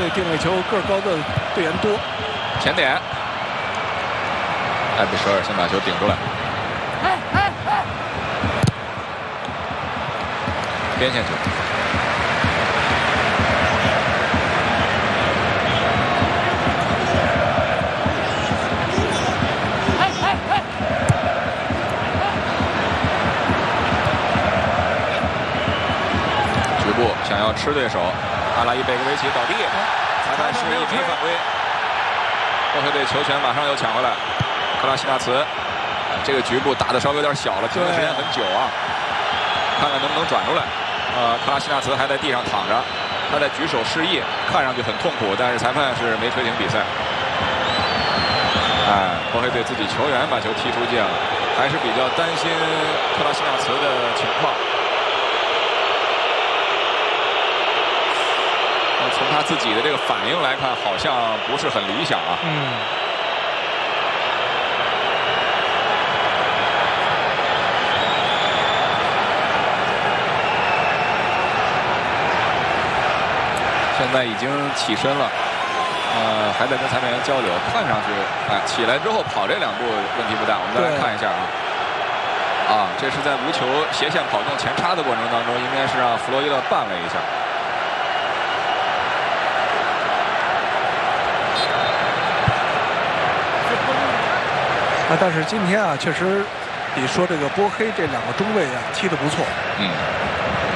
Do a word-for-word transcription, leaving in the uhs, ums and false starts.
定位球个儿高的队员多。 前点，艾比舍尔先把球顶出来，边线球。局部想要吃对手，阿拉伊贝格维奇倒地，裁判示意没犯规。波黑队球权马上又抢回来，克拉西纳茨，这个局部打的稍微有点小了，停的时间很久啊，看看能不能转出来。呃，克拉西纳茨还在地上躺着，他在举手示意，看上去很痛苦，但是裁判是没吹停比赛。哎，波黑队自己球员把球踢出界了，还是比较担心克拉西纳茨的情况。从他自己的这个反应来看，好像不是很理想啊。 嗯。 现在已经起身了，呃，还在跟裁判员交流，看上去，哎，起来之后跑这两步问题不大。我们再来看一下啊。啊，这是在无球斜线跑动前插的过程当中，应该是让弗洛伊德绊了一下。 啊，但是今天啊，确实，你说这个波黑这两个中卫啊踢得不错。 嗯。